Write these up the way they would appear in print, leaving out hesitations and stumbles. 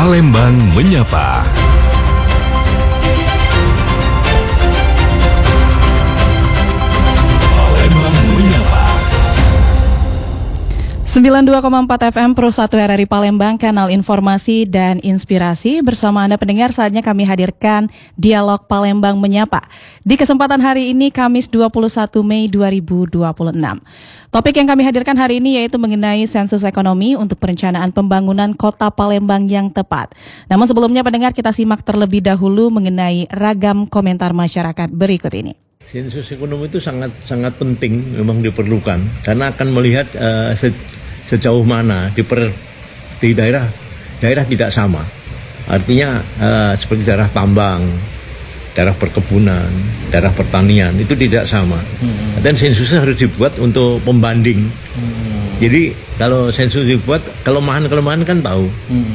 Palembang Menyapa. Palembang Menyapa. 92,4 FM Pro 1 RRI Palembang, kanal informasi dan inspirasi. Bersama Anda pendengar, saatnya kami hadirkan Dialog Palembang Menyapa. Di kesempatan hari ini, Kamis 21 Mei 2026. Topik yang kami hadirkan hari ini yaitu mengenai sensus ekonomi untuk perencanaan pembangunan kota Palembang yang tepat. Namun sebelumnya pendengar, kita simak terlebih dahulu mengenai ragam komentar masyarakat berikut ini. Sensus ekonomi itu sangat penting, memang diperlukan karena akan melihat sejauh mana di daerah tidak sama. Artinya seperti daerah tambang, daerah perkebunan, daerah pertanian itu tidak sama. Dan sensusnya harus dibuat untuk pembanding. Jadi kalau sensus dibuat, kelemahan kan tahu.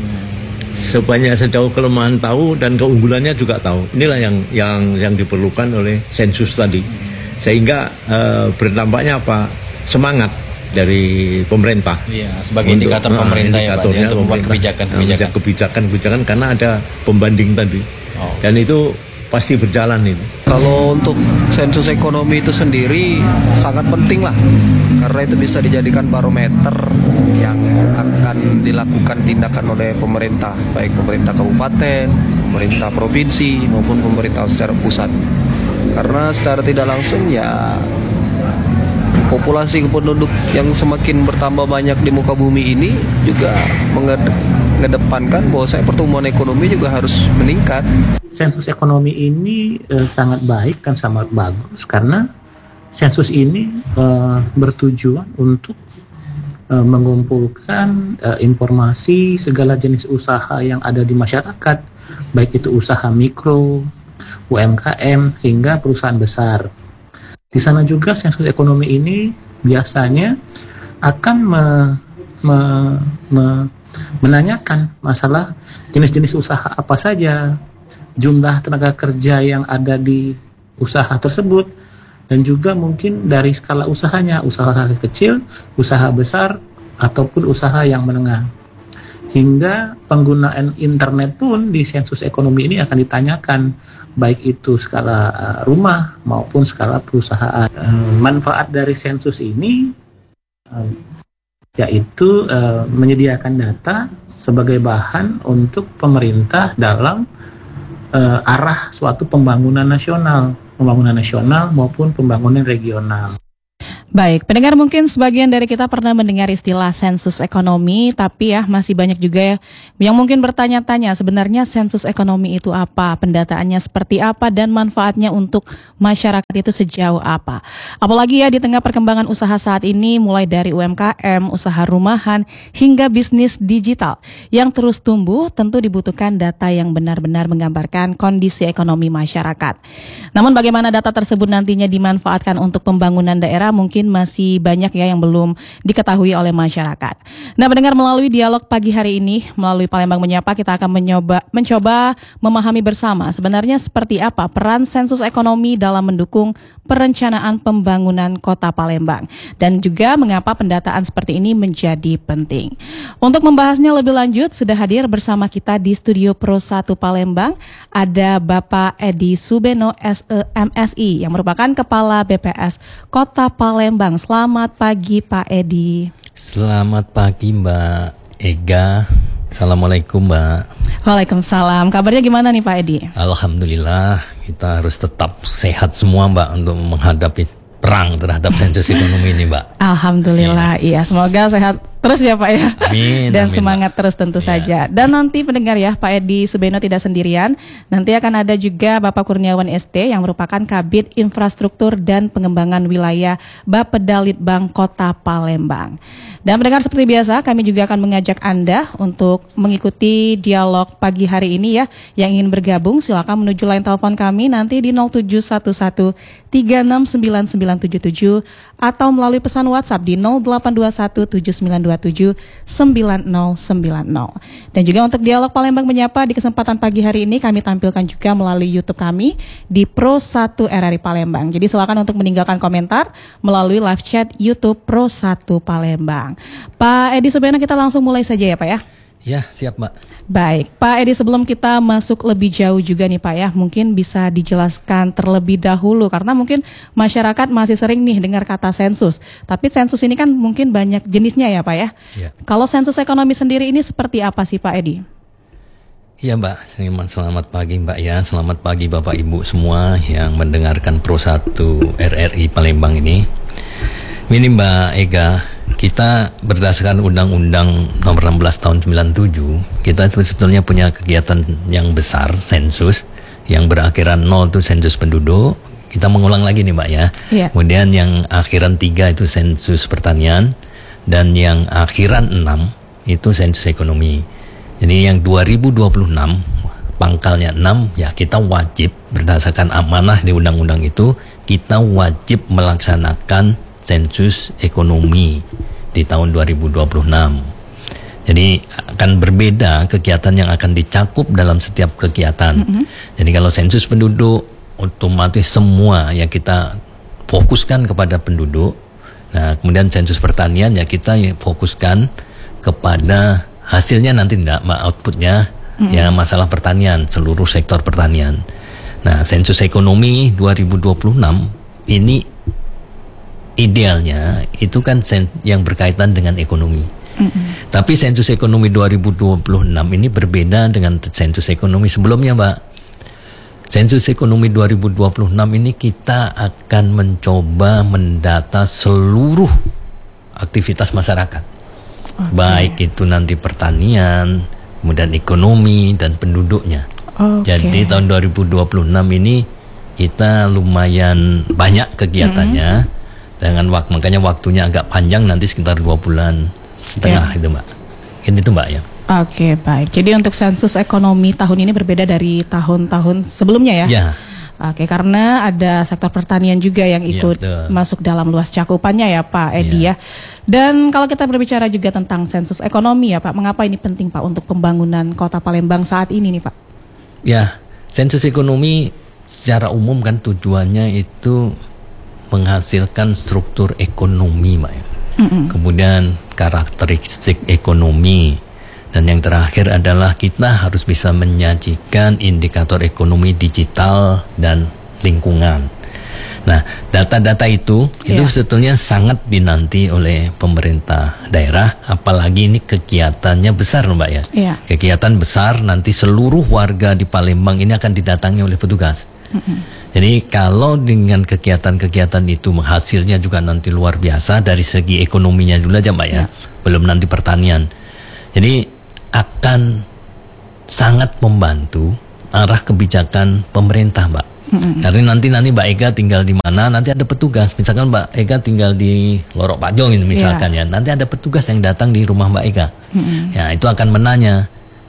Sejauh kelemahan tahu dan keunggulannya juga tahu. Inilah yang diperlukan oleh sensus tadi. Sehingga berdampaknya apa? Semangat dari pemerintah. Iya, sebagai indikator pemerintah ya Pak, untuk membuat kebijakan karena ada pembanding tadi. Dan itu pasti berjalan ini. Kalau untuk sensus ekonomi itu sendiri sangat penting lah, karena itu bisa dijadikan barometer yang akan dilakukan tindakan oleh pemerintah, baik pemerintah kabupaten, pemerintah provinsi maupun pemerintah secara pusat. Karena secara tidak langsung ya populasi penduduk yang semakin bertambah banyak di muka bumi ini juga mengedepankan bahwa pertumbuhan ekonomi juga harus meningkat. Sensus ekonomi ini sangat baik dan sangat bagus karena sensus ini bertujuan untuk mengumpulkan informasi segala jenis usaha yang ada di masyarakat, baik itu usaha mikro, UMKM hingga perusahaan besar. Di sana juga sensus ekonomi ini biasanya akan menanyakan masalah jenis-jenis usaha apa saja, jumlah tenaga kerja yang ada di usaha tersebut, dan juga mungkin dari skala usahanya, usaha kecil, usaha besar, ataupun usaha yang menengah. Hingga penggunaan internet pun di sensus ekonomi ini akan ditanyakan, baik itu skala rumah maupun skala perusahaan. Manfaat dari sensus ini yaitu menyediakan data sebagai bahan untuk pemerintah dalam arah suatu pembangunan nasional maupun pembangunan regional. Baik, pendengar, mungkin sebagian dari kita pernah mendengar istilah sensus ekonomi, tapi ya masih banyak juga ya yang mungkin bertanya-tanya sebenarnya sensus ekonomi itu apa, pendataannya seperti apa, dan manfaatnya untuk masyarakat itu sejauh apa. Apalagi ya di tengah perkembangan usaha saat ini, mulai dari UMKM, usaha rumahan, hingga bisnis digital yang terus tumbuh, tentu dibutuhkan data yang benar-benar menggambarkan kondisi ekonomi masyarakat. Namun bagaimana data tersebut nantinya dimanfaatkan untuk pembangunan daerah mungkin masih banyak ya yang belum diketahui oleh masyarakat. Nah, pendengar, melalui dialog pagi hari ini, melalui Palembang Menyapa, kita akan mencoba memahami bersama sebenarnya seperti apa peran sensus ekonomi dalam mendukung perencanaan pembangunan kota Palembang, dan juga mengapa pendataan seperti ini menjadi penting. Untuk membahasnya lebih lanjut, sudah hadir bersama kita di studio Pro 1 Palembang ada Bapak Edi Subeno SEMSI yang merupakan Kepala BPS Kota Palembang. Selamat pagi Pak Edi. Selamat pagi Mbak Ega. Assalamualaikum Mbak. Waalaikumsalam. Kabarnya gimana nih Pak Edi? Alhamdulillah, kita harus tetap sehat semua Mbak untuk menghadapi perang terhadap sensus ekonomi ini Mbak. Alhamdulillah, iya, semoga sehat terus ya Pak ya. Amin. Dan amin, semangat Mbak. terus tentu saja. Dan nanti pendengar ya, Pak Edi Subeno tidak sendirian. Nanti akan ada juga Bapak Kurniawan ST yang merupakan Kabid Infrastruktur dan Pengembangan Wilayah Bapedalitbang Kota Palembang. Dan pendengar, seperti biasa kami juga akan mengajak Anda untuk mengikuti dialog pagi hari ini ya. Yang ingin bergabung silakan menuju line telepon kami nanti di 0711 369977 atau melalui pesan WhatsApp di 0821 7927 9090. Dan juga untuk dialog Palembang Menyapa di kesempatan pagi hari ini kami tampilkan juga melalui YouTube kami di Pro 1 RRI Palembang. Jadi silakan untuk meninggalkan komentar melalui live chat YouTube Pro 1 Palembang. Pak Edi Subeno, kita langsung mulai saja ya Pak ya. Ya, siap Mbak. Baik, Pak Edi, sebelum kita masuk lebih jauh juga nih Pak ya, mungkin bisa dijelaskan terlebih dahulu karena mungkin masyarakat masih sering nih dengar kata sensus. Tapi sensus ini kan mungkin banyak jenisnya ya Pak ya. Ya. Kalau sensus ekonomi sendiri ini seperti apa sih Pak Edi? Iya Mbak, selamat pagi Mbak ya, selamat pagi Bapak Ibu semua yang mendengarkan Pro 1 RRI Palembang ini. Ini Mbak Ega, kita berdasarkan Undang-Undang Nomor 16 Tahun 97, kita sebetulnya punya kegiatan yang besar, sensus, yang berakhiran 0 itu sensus penduduk. Kita mengulang lagi nih Mbak ya. Iya. Kemudian yang akhiran 3 itu sensus pertanian, dan yang akhiran 6 itu sensus ekonomi. Jadi yang 2026 pangkalnya 6 ya kita wajib berdasarkan amanah di undang-undang itu, kita wajib melaksanakan sensus ekonomi di tahun 2026. Jadi akan berbeda kegiatan yang akan dicakup dalam setiap kegiatan. Jadi kalau sensus penduduk otomatis semua yang kita fokuskan kepada penduduk. Nah, kemudian sensus pertanian ya kita fokuskan kepada hasilnya nanti enggak, outputnya ya masalah pertanian, seluruh sektor pertanian. Nah, sensus ekonomi 2026 ini idealnya itu kan yang berkaitan dengan ekonomi. Tapi sensus ekonomi 2026 ini berbeda dengan sensus ekonomi sebelumnya, Mbak. Sensus ekonomi 2026 ini kita akan mencoba mendata seluruh aktivitas masyarakat. Baik itu nanti pertanian, kemudian ekonomi dan penduduknya. Jadi tahun 2026 ini kita lumayan banyak kegiatannya. Makanya waktunya agak panjang, nanti sekitar 2 bulan setengah itu Mbak. Itu Mbak ya. Oke, baik. Jadi untuk sensus ekonomi tahun ini berbeda dari tahun-tahun sebelumnya ya? Ya. Oke, karena ada sektor pertanian juga yang ikut masuk dalam luas cakupannya ya Pak Edi ya. Dan kalau kita berbicara juga tentang sensus ekonomi ya Pak, mengapa ini penting Pak untuk pembangunan Kota Palembang saat ini nih Pak? Ya, sensus ekonomi secara umum kan tujuannya itu menghasilkan struktur ekonomi, Mbak ya. Kemudian karakteristik ekonomi, dan yang terakhir adalah kita harus bisa menyajikan indikator ekonomi digital dan lingkungan. Nah, data-data itu sebetulnya sangat dinanti oleh pemerintah daerah, apalagi ini kegiatannya besar, Mbak ya. Kegiatan besar, nanti seluruh warga di Palembang ini akan didatangi oleh petugas. Jadi kalau dengan kegiatan-kegiatan itu hasilnya juga nanti luar biasa dari segi ekonominya dulu aja Mbak ya, belum nanti pertanian. Jadi akan sangat membantu arah kebijakan pemerintah Mbak. Karena nanti Mbak Ega tinggal di mana, nanti ada petugas. Misalkan Mbak Ega tinggal di Lorok Pajong ini misalkan ya, nanti ada petugas yang datang di rumah Mbak Ega. Ya itu akan menanya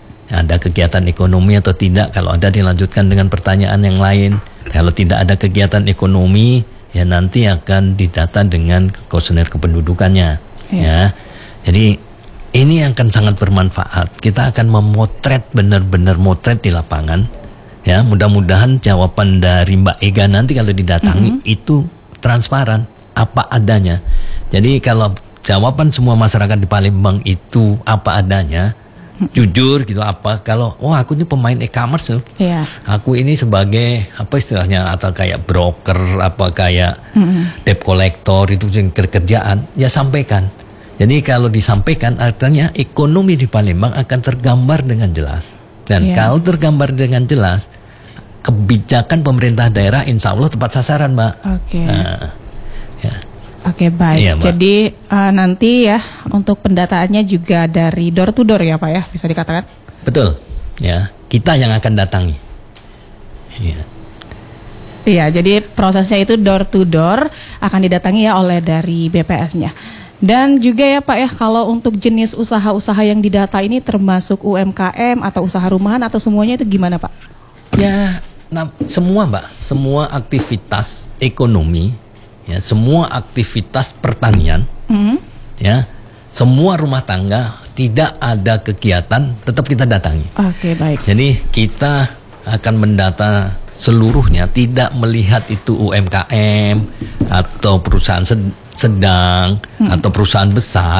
ada kegiatan ekonomi atau tidak. Kalau ada dilanjutkan dengan pertanyaan yang lain. Kalau tidak ada kegiatan ekonomi, ya nanti akan didata dengan kuesioner kependudukannya. Ya, jadi ini akan sangat bermanfaat. Kita akan memotret, benar-benar motret di lapangan. Ya, mudah-mudahan jawaban dari Mbak Ega nanti kalau didatangi itu transparan, apa adanya. Jadi kalau jawaban semua masyarakat di Palembang itu apa adanya, jujur gitu, apa kalau aku ini pemain e-commerce loh. Aku ini sebagai apa istilahnya, atau kayak broker, apa kayak debt collector, itu kerjaan ya sampaikan. Jadi kalau disampaikan artinya ekonomi di Palembang akan tergambar dengan jelas. Dan kalau tergambar dengan jelas, kebijakan pemerintah daerah insya Allah tepat sasaran Mbak. Oke, baik. Iya, jadi nanti ya untuk pendataannya juga dari door to door ya Pak ya, bisa dikatakan? Betul. Ya, kita yang akan datangi. Iya, jadi prosesnya itu door to door akan didatangi ya oleh dari BPS-nya. Dan juga ya Pak ya, kalau untuk jenis usaha-usaha yang didata ini termasuk UMKM atau usaha rumahan atau semuanya itu gimana Pak? Ya, semua Mbak, semua aktivitas ekonomi, ya, semua aktivitas pertanian, ya, semua rumah tangga, tidak ada kegiatan tetap kita datangi. Oke, baik. Jadi kita akan mendata seluruhnya, tidak melihat itu UMKM atau perusahaan sedang atau perusahaan besar.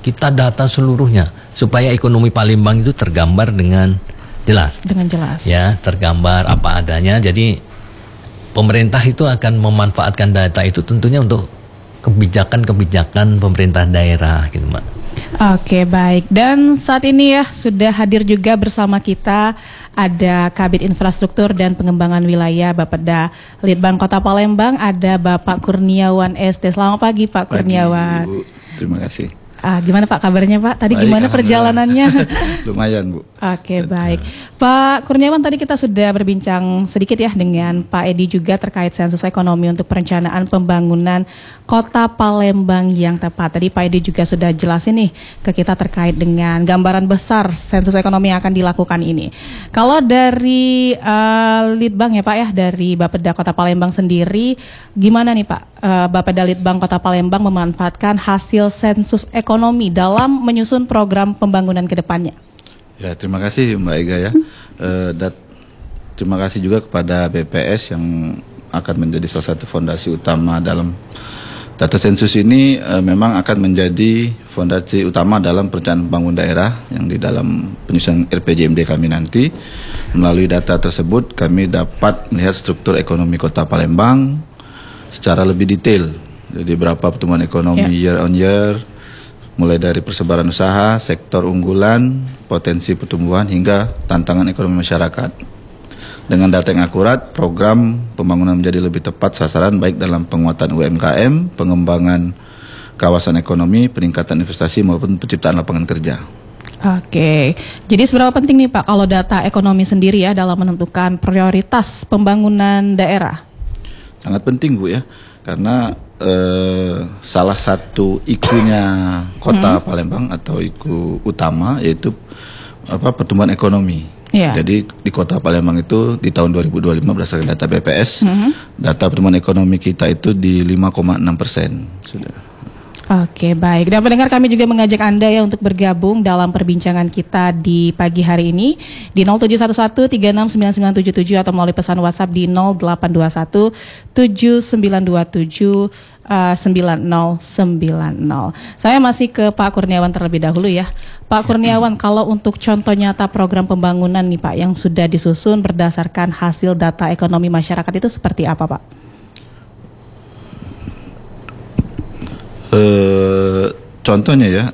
kita data seluruhnya supaya ekonomi Palembang itu tergambar dengan jelas. Dengan jelas. Ya, tergambar apa adanya. Jadi pemerintah itu akan memanfaatkan data itu tentunya untuk kebijakan-kebijakan pemerintah daerah gitu, Mbak. Oke, baik. Dan saat ini ya sudah hadir juga bersama kita ada Kabid Infrastruktur dan Pengembangan Wilayah Bapeda Litbang Kota Palembang, ada Bapak Kurniawan ST. Selamat pagi Pak Kurniawan. Pagi, Bu. Terima kasih. Gimana Pak kabarnya Pak? Tadi Baik, gimana perjalanannya? Lumayan Bu. Oke, baik. Pak Kurniawan, tadi kita sudah berbincang sedikit ya dengan Pak Edi juga terkait sensus ekonomi untuk perencanaan pembangunan Kota Palembang yang tepat. Tadi Pak Edi juga sudah jelasin nih ke kita terkait dengan gambaran besar sensus ekonomi yang akan dilakukan ini. Kalau dari Litbang ya Pak ya, dari Bapeda Kota Palembang sendiri, gimana nih Pak Bapeda Litbang Kota Palembang memanfaatkan hasil sensus ekonomi dalam menyusun program pembangunan ke depannya? Ya, terima kasih Mbak Ega ya. Dan terima kasih juga kepada BPS yang akan menjadi salah satu fondasi utama dalam data sensus ini. Memang akan menjadi fondasi utama dalam perencanaan pembangunan daerah yang di dalam penyusunan RPJMD kami nanti. Melalui data tersebut kami dapat melihat struktur ekonomi Kota Palembang secara lebih detail. Jadi berapa pertumbuhan ekonomi year on year, mulai dari persebaran usaha, sektor unggulan, potensi pertumbuhan hingga tantangan ekonomi masyarakat. Dengan data yang akurat, program pembangunan menjadi lebih tepat sasaran baik dalam penguatan UMKM, pengembangan kawasan ekonomi, peningkatan investasi maupun penciptaan lapangan kerja. Oke, jadi seberapa penting nih Pak kalau data ekonomi sendiri ya dalam menentukan prioritas pembangunan daerah? Sangat penting Bu ya, karena salah satu IKU-nya Kota Palembang atau IKU utama yaitu pertumbuhan ekonomi. Jadi di Kota Palembang itu di tahun 2025 berdasarkan data BPS, data pertumbuhan ekonomi kita itu di 5,6% sudah. Oke, baik. Dan pendengar, kami juga mengajak Anda ya untuk bergabung dalam perbincangan kita di pagi hari ini di 0711369977 atau melalui pesan WhatsApp di 0821 7927 9090. Saya masih ke Pak Kurniawan terlebih dahulu ya. Pak Kurniawan, kalau untuk contoh nyata program pembangunan nih Pak yang sudah disusun berdasarkan hasil data ekonomi masyarakat itu seperti apa Pak? Contohnya ya,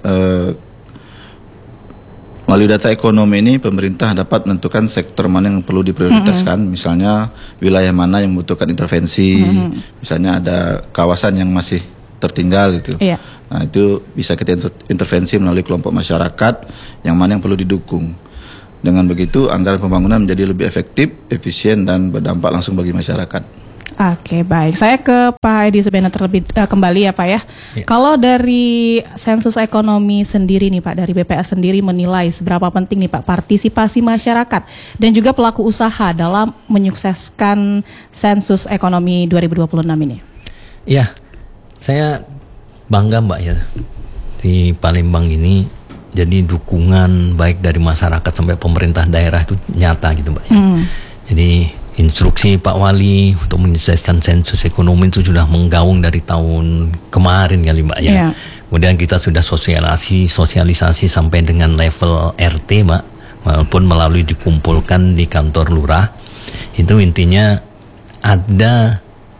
melalui data ekonomi ini pemerintah dapat menentukan sektor mana yang perlu diprioritaskan. Misalnya wilayah mana yang membutuhkan intervensi, misalnya ada kawasan yang masih tertinggal itu. Nah itu bisa kita intervensi melalui kelompok masyarakat yang mana yang perlu didukung. Dengan begitu anggaran pembangunan menjadi lebih efektif, efisien dan berdampak langsung bagi masyarakat. Oke, baik. Saya ke Pak Edi Subena terlebih kembali ya Pak ya. Kalau dari sensus ekonomi sendiri nih Pak, dari BPS sendiri menilai seberapa penting nih Pak partisipasi masyarakat dan juga pelaku usaha dalam menyukseskan sensus ekonomi 2026 ini? Ya, saya bangga Mbak ya di Palembang ini. Jadi dukungan baik dari masyarakat sampai pemerintah daerah itu nyata gitu Mbak ya. Jadi instruksi Pak Wali untuk menyukseskan sensus ekonomi itu sudah menggaung dari tahun kemarin kali Mbak ya. Kemudian kita sudah sosialisasi sampai dengan level RT Mbak, walaupun melalui dikumpulkan di kantor lurah. Itu intinya ada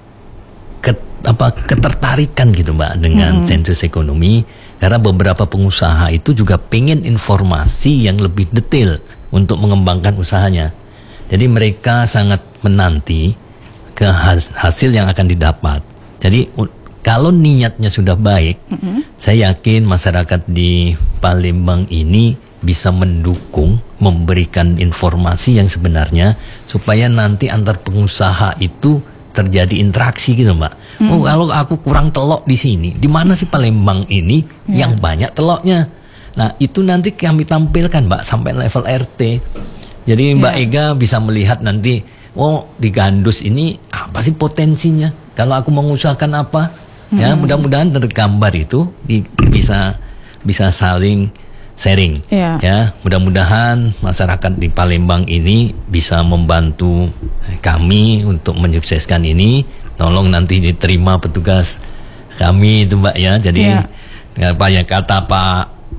ketertarikan gitu Mbak dengan sensus ekonomi, karena beberapa pengusaha itu juga pengen informasi yang lebih detail untuk mengembangkan usahanya. Jadi mereka sangat menanti ke hasil yang akan didapat. Jadi kalau niatnya sudah baik, saya yakin masyarakat di Palembang ini bisa mendukung, memberikan informasi yang sebenarnya supaya nanti antar pengusaha itu terjadi interaksi gitu Mbak. Oh kalau aku kurang telok di sini, di mana sih Palembang ini yang banyak teloknya? Nah itu nanti kami tampilkan Mbak sampai level RT. Jadi Mbak Ega bisa melihat nanti, oh di Gandus ini apa sih potensinya? Kalau aku mengusahakan apa? Ya mudah-mudahan tergambar itu bisa saling sharing. Ya mudah-mudahan masyarakat di Palembang ini bisa membantu kami untuk menyukseskan ini. Tolong nanti diterima petugas kami itu Mbak ya. Jadi apa yang kata Pak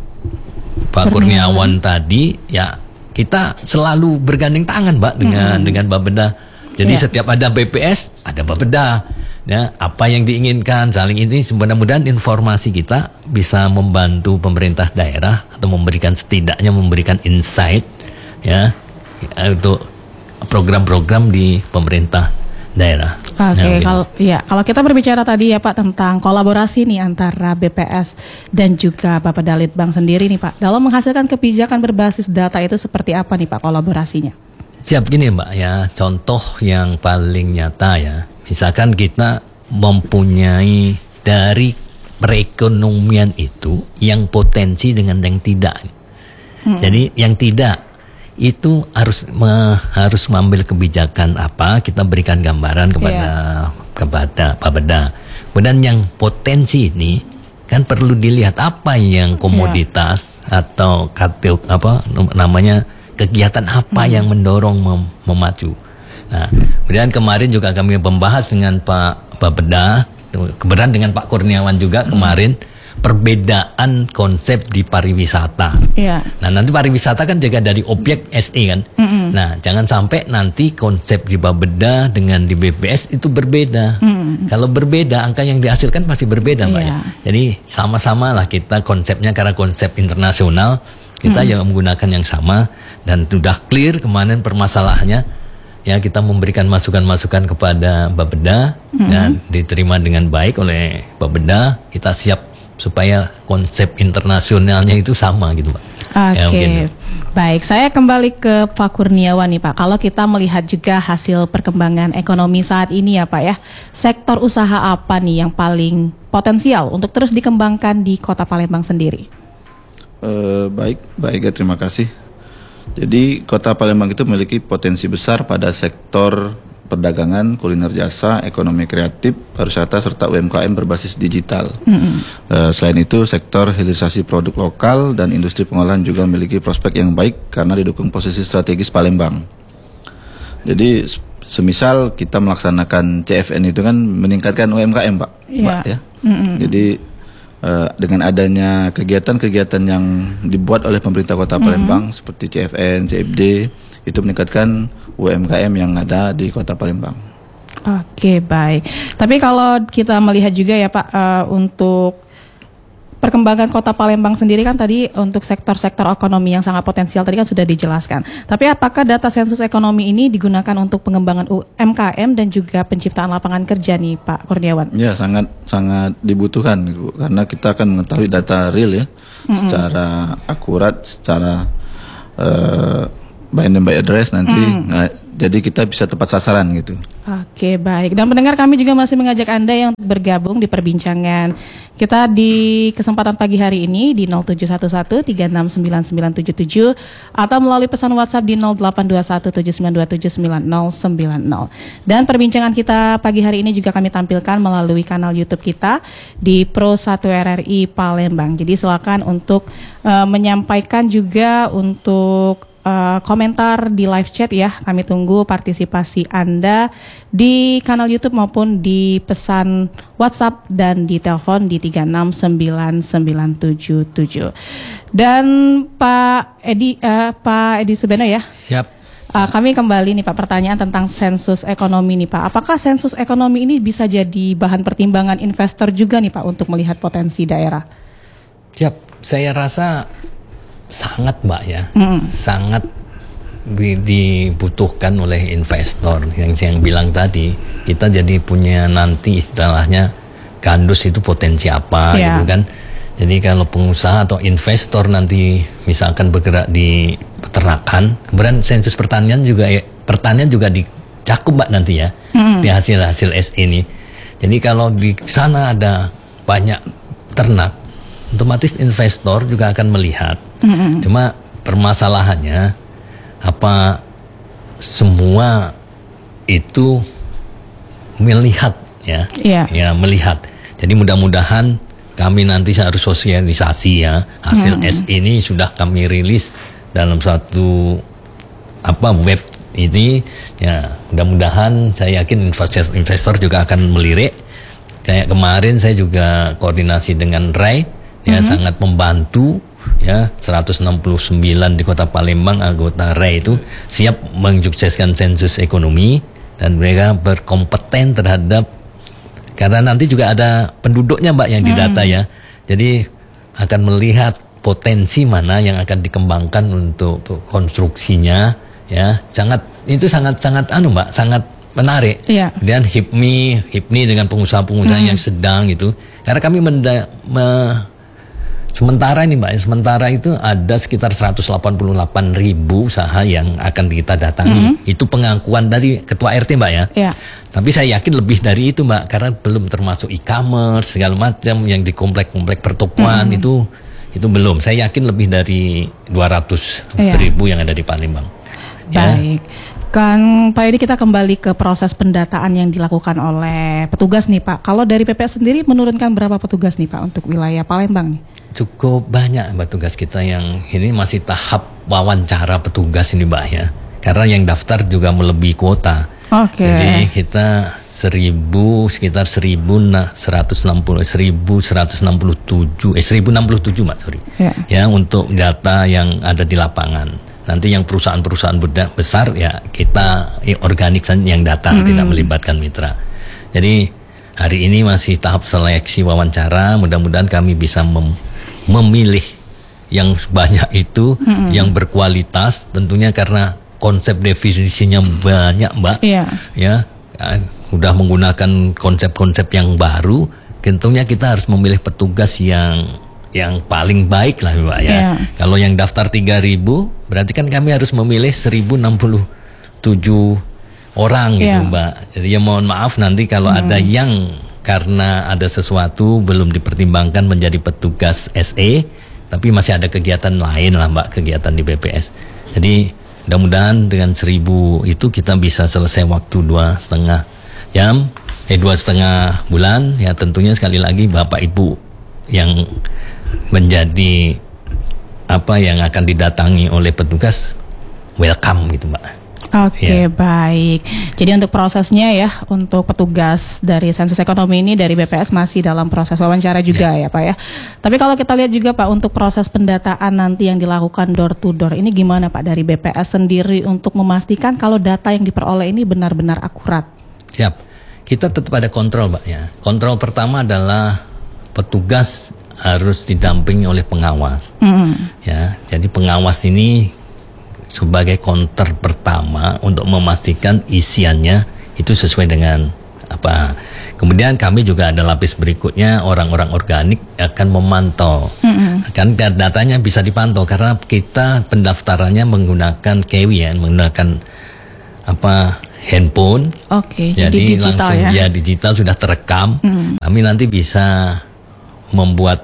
Pak Kurniawan tadi, ya kita selalu bergandeng tangan, Mbak, dengan Bapeda. Jadi setiap ada BPS, ada Bapeda. Ya, apa yang diinginkan saling ini, mudah-mudahan informasi kita bisa membantu pemerintah daerah atau setidaknya memberikan insight ya untuk program-program di pemerintah daerah. Oke, kalau kita berbicara tadi ya Pak tentang kolaborasi nih antara BPS dan juga Bapeda Litbang sendiri nih Pak, dalam menghasilkan kebijakan berbasis data itu seperti apa nih Pak kolaborasinya? Siap gini Mbak ya, contoh yang paling nyata ya, misalkan kita mempunyai dari perekonomian itu yang potensi dengan yang tidak. Jadi yang tidak itu harus mengambil kebijakan apa, kita berikan gambaran kepada Bapeda. Kemudian yang potensi ini kan perlu dilihat apa yang komoditas atau kegiatan apa yang mendorong memacu. Nah, kemudian kemarin juga kami membahas dengan Pak Bapeda, kebetulan dengan Pak Kurniawan juga kemarin, perbedaan konsep di pariwisata. Nah, nanti pariwisata kan juga dari objek SE kan. Nah, jangan sampai nanti konsep di Bapeda dengan di BPS itu berbeda. Kalau berbeda, angka yang dihasilkan pasti berbeda, Mbak ya. Jadi sama-sama lah kita konsepnya, karena konsep internasional kita yang menggunakan yang sama dan sudah clear kemarin permasalahannya. Ya, kita memberikan masukan-masukan kepada Bapeda dan diterima dengan baik oleh Bapeda. Kita siap supaya konsep internasionalnya itu sama gitu Pak. Oke, baik. Saya kembali ke Pak Kurniawan nih Pak. Kalau kita melihat juga hasil perkembangan ekonomi saat ini ya Pak ya, sektor usaha apa nih yang paling potensial untuk terus dikembangkan di Kota Palembang sendiri? Baik ya, terima kasih. Jadi Kota Palembang itu memiliki potensi besar pada sektor perdagangan, kuliner jasa, ekonomi kreatif, pariwisata, serta UMKM berbasis digital. Selain itu, sektor hilirisasi produk lokal dan industri pengolahan juga memiliki prospek yang baik karena didukung posisi strategis Palembang. Jadi, semisal kita melaksanakan CFN itu kan meningkatkan UMKM, Pak. Ya. Jadi, dengan adanya kegiatan-kegiatan yang dibuat oleh pemerintah Kota Palembang seperti CFN, CFD, itu meningkatkan UMKM yang ada di Kota Palembang. Oke, baik. Tapi kalau kita melihat juga ya Pak, untuk perkembangan Kota Palembang sendiri kan tadi untuk sektor-sektor ekonomi yang sangat potensial tadi kan sudah dijelaskan. Tapi apakah data sensus ekonomi ini digunakan untuk pengembangan UMKM dan juga penciptaan lapangan kerja nih Pak Kurniawan? Ya, sangat dibutuhkan gitu, karena kita akan mengetahui data real ya, secara akurat, secara by name by address nanti. Jadi kita bisa tepat sasaran gitu. Oke, baik. Dan pendengar, kami juga masih mengajak Anda yang bergabung di perbincangan kita di kesempatan pagi hari ini di 0711-369977 atau melalui pesan WhatsApp di 082179279090. Dan perbincangan kita pagi hari ini juga kami tampilkan melalui kanal YouTube kita di Pro 1 RRI Palembang. Jadi silakan untuk menyampaikan juga untuk komentar di live chat ya. Kami tunggu partisipasi Anda di kanal YouTube maupun di pesan WhatsApp dan di telepon di 369977. Dan Pak Edi Subeno ya. Siap. Kami kembali nih Pak, pertanyaan tentang sensus ekonomi nih Pak. Apakah sensus ekonomi ini bisa jadi bahan pertimbangan investor juga nih Pak untuk melihat potensi daerah? Siap. Saya rasa sangat Mbak ya, sangat dibutuhkan oleh investor. Yang saya bilang tadi, kita jadi punya nanti istilahnya kandus itu potensi apa gitu kan. Jadi kalau pengusaha atau investor nanti misalkan bergerak di peternakan, kemudian sensus pertanian juga dicakup Mbak nanti ya, di hasil-hasil SE ini. Jadi kalau di sana ada banyak ternak, otomatis investor juga akan melihat. Cuma permasalahannya apa semua itu melihat ya, ya melihat. Jadi mudah-mudahan kami nanti harus sosialisasi ya, hasil S ini sudah kami rilis dalam satu web ini ya. Mudah-mudahan saya yakin investor juga akan melirik. Kayak kemarin saya juga koordinasi dengan Rai ya, sangat membantu ya 169 di Kota Palembang anggota RE itu siap mensukseskan sensus ekonomi dan mereka berkompeten terhadap, karena nanti juga ada penduduknya Mbak yang didata ya. Jadi akan melihat potensi mana yang akan dikembangkan untuk konstruksinya ya. Itu sangat Mbak, sangat menarik. Iya. Dan HIPMI dengan pengusaha-pengusaha yang sedang itu. Karena kami sementara itu ada sekitar 188.000 usaha yang akan kita datangi. Itu pengakuan dari Ketua RT Mbak ya. Iya. Tapi saya yakin lebih dari itu Mbak, karena belum termasuk e-commerce segala macam yang di komplek-komplek pertokoan itu belum. Saya yakin lebih dari 200.000 yang ada di Palembang. Baik. Kan Pak Edi, kita kembali ke proses pendataan yang dilakukan oleh petugas nih Pak. Kalau dari PPS sendiri menurunkan berapa petugas nih Pak untuk wilayah Palembang nih? Cukup banyak petugas kita yang ini masih tahap wawancara petugas ini Mbak ya. Karena yang daftar juga melebihi kuota. Oke. Jadi kita sekitar 1167 Mbak, sorry. Ya, untuk data yang ada di lapangan. Nanti yang perusahaan-perusahaan besar ya kita organik yang datang, tidak melibatkan mitra. Jadi hari ini masih tahap seleksi wawancara, mudah-mudahan kami bisa memilih yang banyak itu yang berkualitas, tentunya karena konsep definisinya banyak Mbak. Ya, udah menggunakan konsep-konsep yang baru, tentunya kita harus memilih petugas yang paling baik lah Mbak ya. Kalau yang daftar 3.000 berarti kan kami harus memilih 1.067 orang gitu Mbak. Jadi ya mohon maaf nanti kalau ada yang karena ada sesuatu belum dipertimbangkan menjadi petugas SE, tapi masih ada kegiatan lain lah Mbak, kegiatan di BPS. Jadi mudah-mudahan dengan 1.000 itu kita bisa selesai waktu 2,5 bulan. Ya tentunya sekali lagi Bapak Ibu yang menjadi yang akan didatangi oleh petugas, welcome gitu Mbak. Oke, baik. Jadi untuk prosesnya ya, untuk petugas dari sensus ekonomi ini dari BPS masih dalam proses wawancara juga ya Pak ya. Tapi kalau kita lihat juga Pak, untuk proses pendataan nanti yang dilakukan door to door ini gimana Pak dari BPS sendiri untuk memastikan kalau data yang diperoleh ini benar-benar akurat? Siap. Kita tetap ada kontrol Mbak ya. Kontrol pertama adalah petugas harus didampingi oleh pengawas. Ya, jadi pengawas ini sebagai counter pertama untuk memastikan isiannya itu sesuai dengan apa. Kemudian kami juga ada lapis berikutnya, orang-orang organik akan memantau. Kan datanya bisa dipantau karena kita pendaftarannya menggunakan KW ya, menggunakan handphone. Jadi digital langsung ya digital sudah terekam. Kami nanti bisa membuat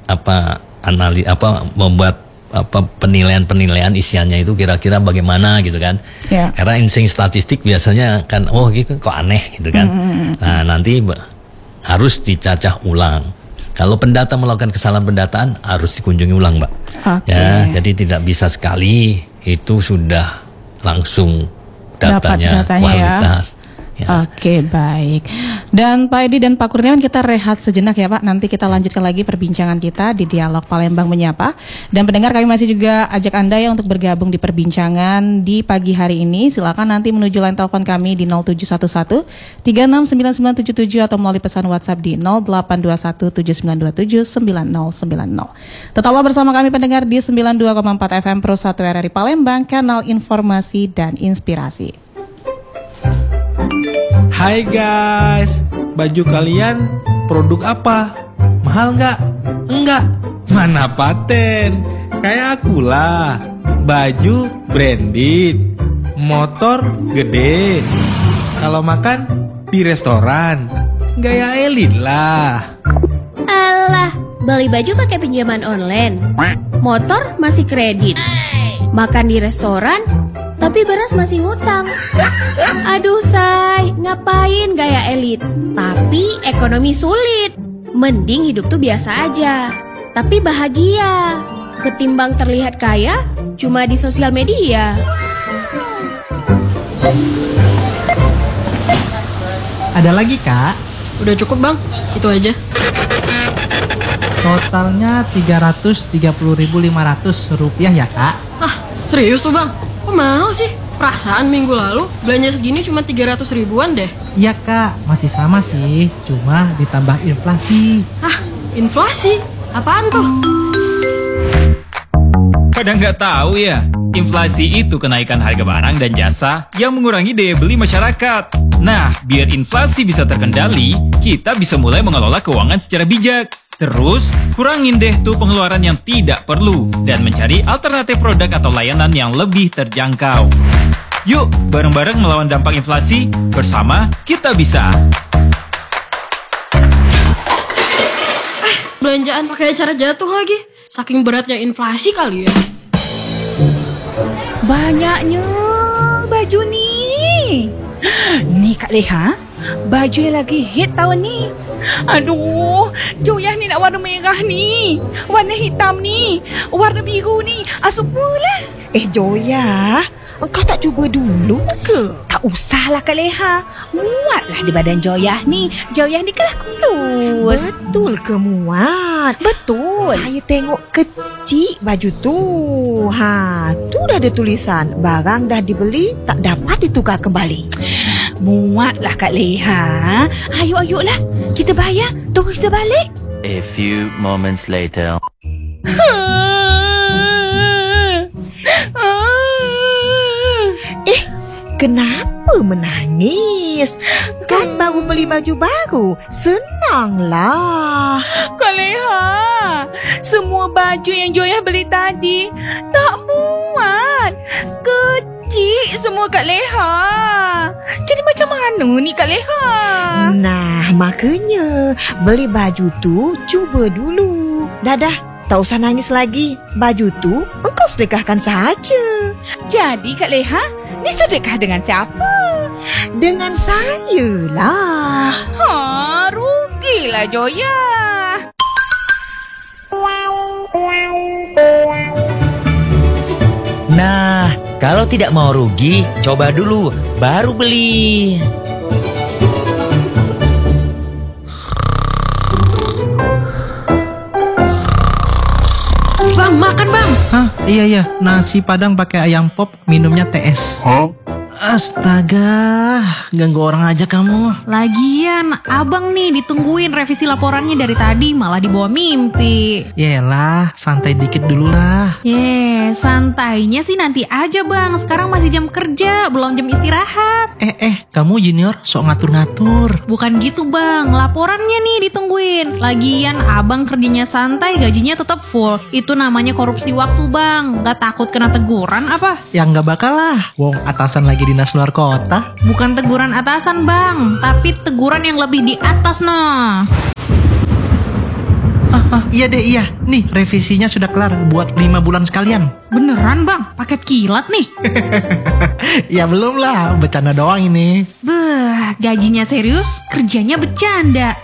penilaian isiannya itu kira-kira bagaimana gitu kan. Karena insting statistik biasanya kan gitu kok aneh gitu kan. Nah, nanti harus dicacah ulang. Kalau pendata melakukan kesalahan pendataan harus dikunjungi ulang, Mbak. Ya, jadi tidak bisa sekali itu sudah langsung datanya kualitas. Oke, baik. Dan Pak Edi dan Pak Kurniawan, kita rehat sejenak ya Pak. Nanti kita lanjutkan lagi perbincangan kita di Dialog Palembang Menyapa. Dan pendengar, kami masih juga ajak Anda ya untuk bergabung di perbincangan di pagi hari ini. Silakan nanti menuju line telepon kami di 0711 369977 atau melalui pesan WhatsApp di 0821 7927 9090. Tetaplah bersama kami pendengar di 92,4 FM Pro 1 RRI Palembang, kanal informasi dan inspirasi. Hai guys, baju kalian produk apa? Mahal nggak? Enggak. Mana paten? Kayak aku lah. Baju branded, motor gede. Kalau makan di restoran, gaya elit lah. Alah, beli baju pakai pinjaman online, motor masih kredit, makan di restoran, tapi beras masih ngutang. Aduh say, ngapain gaya elit? Tapi ekonomi sulit. Mending hidup tuh biasa aja, tapi bahagia. Ketimbang terlihat kaya cuma di sosial media. Ada lagi Kak? Udah cukup Bang, itu aja. Totalnya Rp330.500 ya kak. Hah, serius tuh bang? Kok mahal sih? Perasaan minggu lalu belanja segini cuma 300 ribuan deh. Iya kak, masih sama sih, cuma ditambah inflasi. Hah, inflasi? Apaan tuh? Pada nggak tahu ya, inflasi itu kenaikan harga barang dan jasa yang mengurangi daya beli masyarakat. Nah, biar inflasi bisa terkendali, kita bisa mulai mengelola keuangan secara bijak. Terus, kurangin deh tuh pengeluaran yang tidak perlu dan mencari alternatif produk atau layanan yang lebih terjangkau. Yuk, bareng-bareng melawan dampak inflasi, bersama kita bisa. Belanjaan pakai acara jatuh lagi. Saking beratnya inflasi kali ya. Banyaknya baju nih. Nih Kak Leha, baju yang lagi hit tahun ni. Aduh, Joyah ni nak warna merah ni, warna hitam ni, warna biru ni. Asupalah. Joyah, engkau tak cuba dulu ke? Tak usahlah Kak Leha. Muatlah di badan Joyah ni. Joyah ni kalah kurus. Betul ke muat? Betul. Saya tengok kecil baju tu. Tu dah ada tulisan barang dah dibeli tak dapat ditukar kembali. Muatlah Kak Leha. Ayuk-ayuklah, kita bayar terus kita balik. A few moments later. Kenapa menangis? Kan baru beli baju baru. Senanglah. Kak Leha, semua baju yang Joyah beli tadi tak muat. Kecil semua Kak Leha. Jadi macam mana ni Kak Leha? Nah, makanya beli baju tu cuba dulu. Dah. Tak usah nangis lagi. Baju tu engkau sedekahkan saja. Jadi Kak Leha, ni sedekah dengan siapa? Dengan saya lah. Rugilah Joyah. Nah, kalau tidak mau rugi, coba dulu, baru beli. Bang, makan bang. Hah? Iya, nasi padang pakai ayam pop, minumnya TS. Astaga, ganggu orang aja kamu. Lagian, abang nih ditungguin revisi laporannya dari tadi, malah dibawa mimpi. Yaelah, santai dikit dulu lah. Santainya sih nanti aja bang, sekarang masih jam kerja, belum jam istirahat. Kamu junior sok ngatur-ngatur. Bukan gitu bang, laporannya nih ditungguin. Lagian abang kerjanya santai, gajinya tetap full. Itu namanya korupsi waktu bang, gak takut kena teguran apa? Ya nggak bakal lah, wong atasan lagi dinas luar kota. Bukan teguran atasan bang, tapi teguran yang lebih di atas nah. Iya deh, iya. Nih revisinya sudah kelar buat 5 bulan sekalian. Beneran bang, paket kilat nih. Ya belum lah, bercanda doang ini. Gajinya serius, kerjanya bercanda.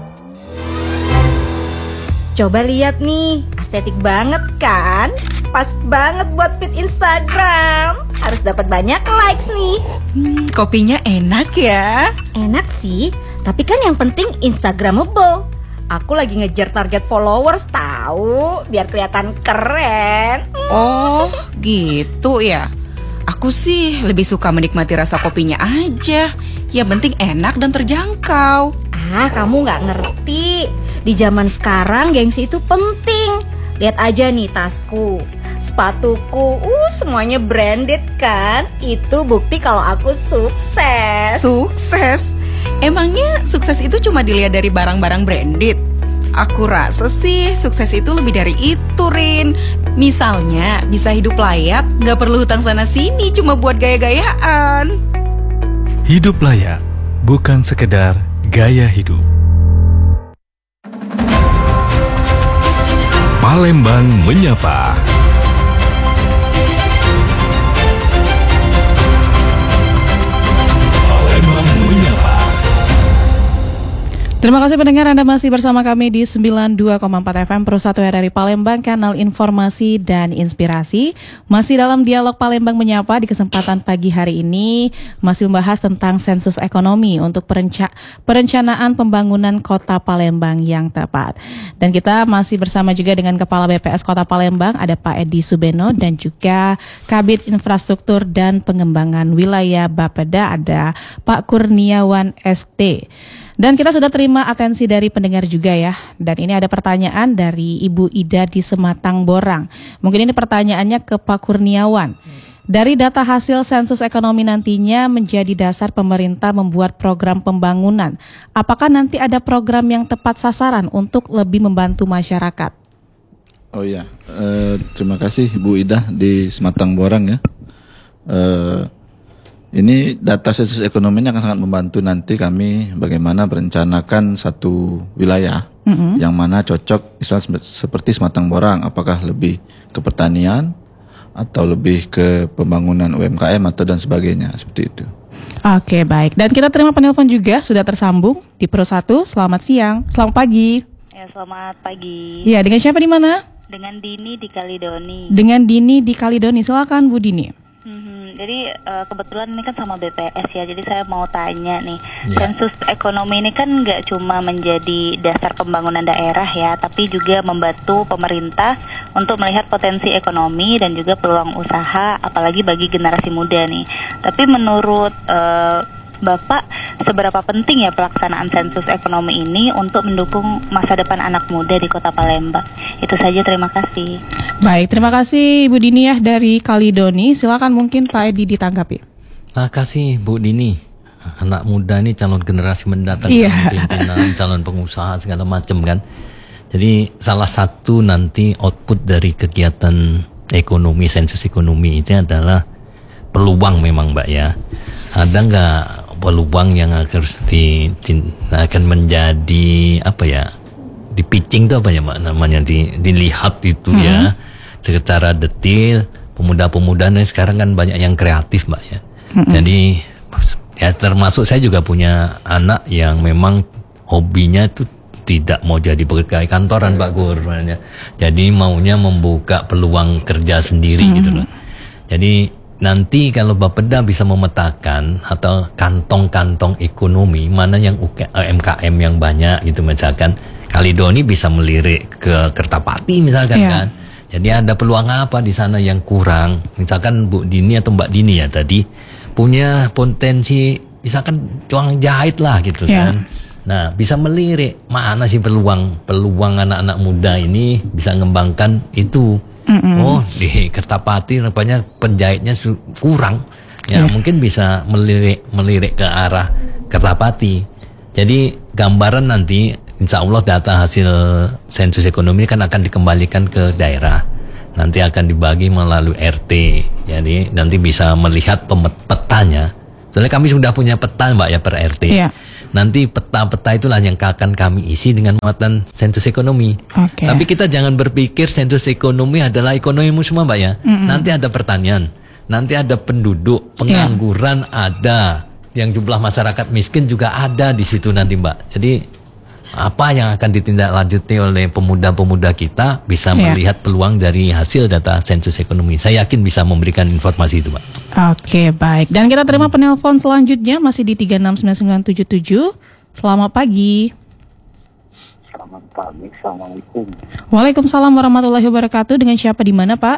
Coba lihat nih, estetik banget kan? Pas banget buat feed Instagram. Harus dapat banyak likes nih. Kopinya enak ya? Enak sih, tapi kan yang penting Instagramable. Aku lagi ngejar target followers tahu, biar kelihatan keren. Oh, gitu ya. Aku sih lebih suka menikmati rasa kopinya aja. Yang penting enak dan terjangkau. Kamu nggak ngerti. Di zaman sekarang gengsi itu penting. Lihat aja nih tasku, sepatuku, semuanya branded kan? Itu bukti kalau aku sukses. Sukses? Emangnya sukses itu cuma dilihat dari barang-barang branded? Aku rasa sih sukses itu lebih dari itu, Rin. Misalnya bisa hidup layak, gak perlu hutang sana sini cuma buat gaya-gayaan. Hidup layak bukan sekedar gaya hidup. Palembang Menyapa. Terima kasih pendengar, Anda masih bersama kami di 92,4 FM Pro 1 RRI Palembang, kanal informasi dan inspirasi. Masih dalam dialog Palembang Menyapa di kesempatan pagi hari ini, masih membahas tentang sensus ekonomi untuk perencanaan pembangunan kota Palembang yang tepat. Dan kita masih bersama juga dengan Kepala BPS Kota Palembang, ada Pak Edi Subeno, dan juga Kabid Infrastruktur dan Pengembangan Wilayah Bapeda, ada Pak Kurniawan ST. Dan kita sudah terima atensi dari pendengar juga ya. Dan ini ada pertanyaan dari Ibu Ida di Sematang Borang. Mungkin ini pertanyaannya ke Pak Kurniawan. Dari data hasil sensus ekonomi nantinya menjadi dasar pemerintah membuat program pembangunan. Apakah nanti ada program yang tepat sasaran untuk lebih membantu masyarakat? Oh iya, terima kasih Bu Ida di Sematang Borang ya. Ini data sensus ekonomi ini akan sangat membantu nanti kami bagaimana merencanakan satu wilayah yang mana cocok, misalnya seperti Sematang Borang, apakah lebih ke pertanian atau lebih ke pembangunan UMKM atau dan sebagainya, seperti itu. Oke, baik. Dan kita terima penelpon juga, sudah tersambung di Pro 1. Selamat siang, selamat pagi. Ya, selamat pagi. Ya, dengan siapa di mana? Dengan Dini di Kalidoni. Dengan Dini di Kalidoni, silakan Bu Dini. Jadi kebetulan ini kan sama BPS ya, jadi saya mau tanya nih, sensus ekonomi ini kan nggak cuma menjadi dasar pembangunan daerah ya, tapi juga membantu pemerintah untuk melihat potensi ekonomi dan juga peluang usaha, apalagi bagi generasi muda nih. Tapi menurut Bapak, seberapa penting ya pelaksanaan sensus ekonomi ini untuk mendukung masa depan anak muda di Kota Palembang? Itu saja, terima kasih. Baik, terima kasih Ibu Dini ya dari Kalidoni. Silakan mungkin Pak Edi ditanggapi. Terima kasih Bu Dini. Anak muda ini calon generasi mendatang, pimpinan, calon pengusaha segala macam kan. Jadi salah satu nanti output dari kegiatan ekonomi, sensus ekonomi itu adalah peluang memang Mbak ya. Ada nggak peluang yang harus akan menjadi apa ya, di pitching itu apa ya Mbak namanya, dilihat itu ya secara detail. Pemuda-pemuda nih sekarang kan banyak yang kreatif Mbak ya. Jadi ya termasuk saya juga punya anak yang memang hobinya itu tidak mau jadi pegawai kantoran Pak Gur. Jadi maunya membuka peluang kerja sendiri gitu loh. Jadi nanti kalau Bapeda bisa memetakan atau kantong-kantong ekonomi mana yang UMKM yang banyak gitu, misalkan Kalidoni bisa melirik ke Kertapati misalkan kan. Jadi ada peluang apa di sana yang kurang? Misalkan Bu Dini atau Mbak Dini ya tadi punya potensi misalkan tukang jahit lah gitu kan. Nah, bisa melirik mana sih peluang anak-anak muda ini bisa mengembangkan itu. Oh, di Kertapati rupanya penjahitnya kurang. Ya, mungkin bisa melirik ke arah Kertapati. Jadi gambaran nanti insya Allah data hasil sensus ekonomi kan akan dikembalikan ke daerah. Nanti akan dibagi melalui RT. Jadi nanti bisa melihat petanya. Soalnya kami sudah punya peta Mbak ya per RT. Nanti peta-peta itulah yang akan kami isi dengan muatan sensus ekonomi. Tapi kita jangan berpikir sensus ekonomi adalah ekonomi semua Mbak ya. Nanti ada pertanian, nanti ada penduduk, pengangguran ada, yang jumlah masyarakat miskin juga ada di situ nanti Mbak. Jadi apa yang akan ditindaklanjuti oleh pemuda-pemuda kita bisa melihat peluang dari hasil data sensus ekonomi. Saya yakin bisa memberikan informasi itu Pak. Oke, baik. Dan kita terima penelpon selanjutnya masih di 369977. Selamat pagi. Selamat pagi, Assalamualaikum. Waalaikumsalam warahmatullahi wabarakatuh. Dengan siapa di mana Pak?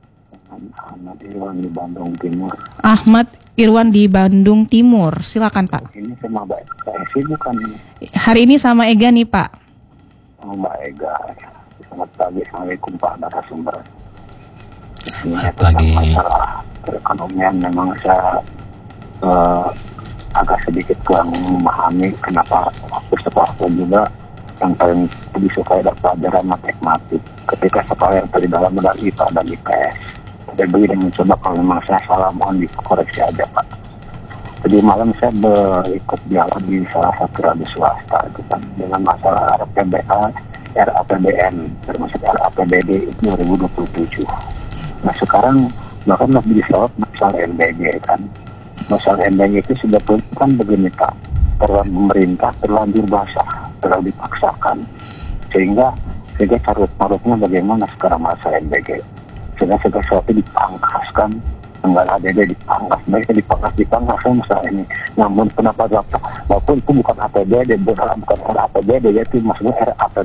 Ahmad Irwan di Bandung Timur. Ahmad Irwan di Bandung Timur. Silakan Pak. Ini sama Mbak Esi bukan? Hari ini sama Ega nih Pak. Oh, Mbak Ega. Selamat pagi, Assalamualaikum Pak narasumber. Selamat pagi. Masalah perekonomian memang saya agak sedikit kurang memahami kenapa waktu sekolah juga yang paling disukai adalah pelajaran matematik. Ketika sekolah yang tadi dalam adalah IPA dan IPS. Saya begini mencoba, kalau memang saya salah mohon dikoreksi aja Pak. Jadi malam saya berikut dialog di salah satu radio swasta itu kan dengan masalah RAPBN termasuk RAPBD 2027. Nah sekarang bahkan lebih disorot masalah MBG kan. Masalah MBG itu sudah kan begini Pak, pemerintah terlanjur basah. terlalu dipaksakan, sehingga carut-marutnya bagaimana sekarang masa MBG, sehingga segala sesuatu dipangkaskan, enggak ada dia dipangkas, mereka dipangkas masalah ini. Namun kenapa walaupun itu bukan APBD, bukan era APBD, yaitu maksudnya era